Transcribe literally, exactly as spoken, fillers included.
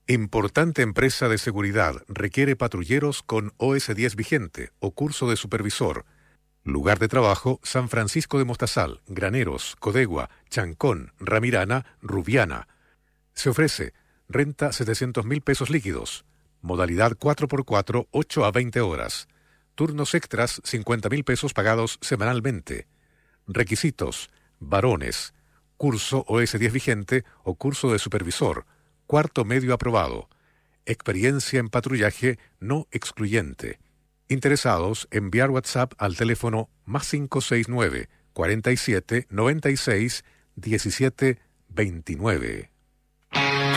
Importante empresa de seguridad requiere patrulleros con O S diez vigente o curso de supervisor. Lugar de trabajo: San Francisco de Mostazal, Graneros, Codegua, Chancón, Ramirana, Rubiana. Se ofrece renta setecientos mil pesos líquidos. Modalidad cuatro por cuatro, ocho a veinte horas. Turnos extras, cincuenta mil pesos pagados semanalmente. Requisitos: varones, curso O S diez vigente o curso de supervisor, cuarto medio aprobado. Experiencia en patrullaje no excluyente. Interesados, enviar WhatsApp al teléfono más cinco seis nueve, cuarenta y siete, noventa y seis, diecisiete veintinueve.